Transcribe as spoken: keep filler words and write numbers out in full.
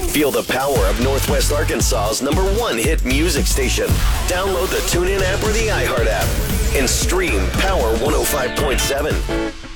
Feel the power of Northwest Arkansas's number one hit music station. Download the TuneIn app or the iHeart app and stream Power one oh five point seven.